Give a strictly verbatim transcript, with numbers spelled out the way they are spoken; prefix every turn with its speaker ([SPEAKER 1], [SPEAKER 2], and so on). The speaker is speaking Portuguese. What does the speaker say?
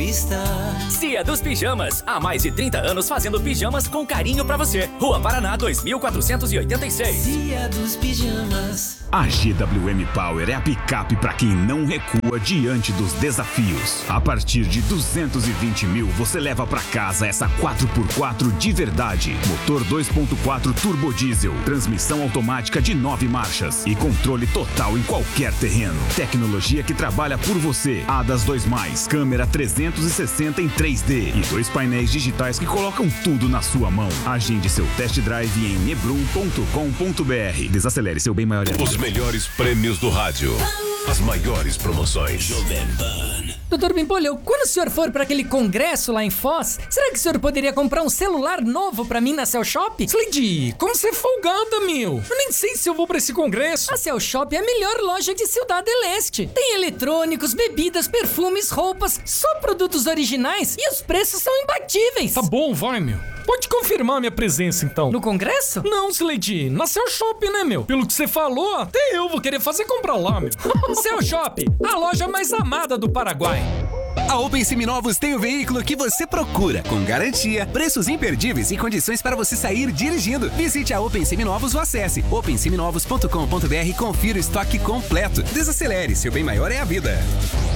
[SPEAKER 1] está.
[SPEAKER 2] Cia dos Pijamas, há mais de trinta anos fazendo pijamas com carinho pra você. Rua Paraná dois mil quatrocentos e oitenta e seis.
[SPEAKER 1] Cia dos Pijamas.
[SPEAKER 3] A G W M Power é a picape para quem não recua diante dos desafios. A partir de duzentos e vinte mil, você leva para casa essa quatro por quatro de verdade. Motor dois ponto quatro turbo diesel, transmissão automática de nove marchas e controle total em qualquer terreno. Tecnologia que trabalha por você. A D A S dois mais, câmera trezentos e sessenta em três D e dois painéis digitais que colocam tudo na sua mão. Agende seu test drive em neblum ponto com ponto br. Desacelere seu bem maior.
[SPEAKER 4] Os melhores prêmios do rádio. As maiores promoções. Jovem Pan.
[SPEAKER 5] Doutor Pimpolho, quando o senhor for para aquele congresso lá em Foz, será que o senhor poderia comprar um celular novo pra mim na Cell Shop?
[SPEAKER 6] Slidy, como você é folgada, meu. Eu nem sei se eu vou pra esse congresso.
[SPEAKER 5] A Cell Shop é a melhor loja de Cidade Leste. Tem eletrônicos, bebidas, perfumes, roupas, só produtos originais e os preços são imbatíveis.
[SPEAKER 6] Tá bom, vai, meu. Pode confirmar minha presença, então.
[SPEAKER 5] No congresso?
[SPEAKER 6] Não, Slidy, na Cell Shop, né, meu? Pelo que você falou, até eu vou querer fazer comprar lá, meu.
[SPEAKER 5] Cell Shop, a loja mais amada do Paraguai.
[SPEAKER 7] A Open Seminovos tem o veículo que você procura, com garantia, preços imperdíveis e condições para você sair dirigindo. Visite a Open Seminovos ou acesse open seminovos ponto com ponto br e confira o estoque completo. Desacelere, seu bem maior é a vida.